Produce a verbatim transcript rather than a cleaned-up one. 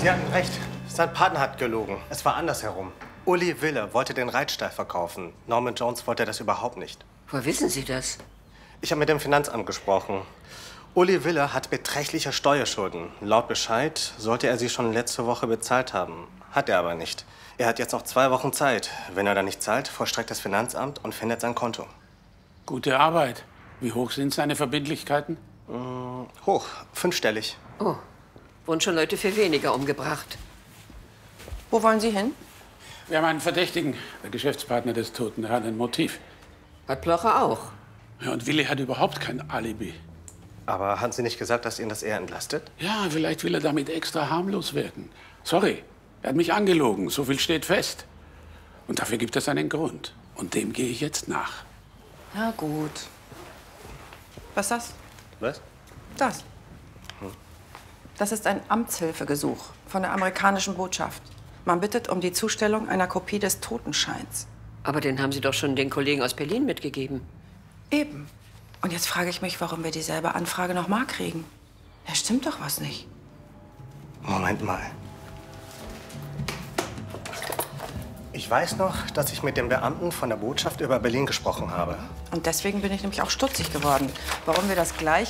Sie hatten recht. Sein Partner hat gelogen. Es war andersherum. Uli Wille wollte den Reitstall verkaufen. Norman Jones wollte das überhaupt nicht. Woher wissen Sie das? Ich habe mit dem Finanzamt gesprochen. Uli Wille hat beträchtliche Steuerschulden. Laut Bescheid sollte er sie schon letzte Woche bezahlt haben. Hat er aber nicht. Er hat jetzt noch zwei Wochen Zeit. Wenn er dann nicht zahlt, vollstreckt das Finanzamt und findet sein Konto. Gute Arbeit. Wie hoch sind seine Verbindlichkeiten? Hm, hoch, fünfstellig. Oh, wurden schon Leute für weniger umgebracht. Wo wollen Sie hin? Wir haben einen Verdächtigen, der Geschäftspartner des Toten. Er hat ein Motiv. Hat Plocher auch. Ja, und Willi hat überhaupt kein Alibi. Aber haben Sie nicht gesagt, dass ihn das eher entlastet? Ja, vielleicht will er damit extra harmlos wirken. Sorry, er hat mich angelogen. So viel steht fest. Und dafür gibt es einen Grund. Und dem gehe ich jetzt nach. Na gut. Was ist das? Was? Das. Das ist ein Amtshilfegesuch von der amerikanischen Botschaft. Man bittet um die Zustellung einer Kopie des Totenscheins. Aber den haben Sie doch schon den Kollegen aus Berlin mitgegeben. Eben. Und jetzt frage ich mich, warum wir dieselbe Anfrage noch mal kriegen. Da stimmt doch was nicht. Moment mal. Ich weiß noch, dass ich mit dem Beamten von der Botschaft über Berlin gesprochen habe. Und deswegen bin ich nämlich auch stutzig geworden. Warum wir das gleiche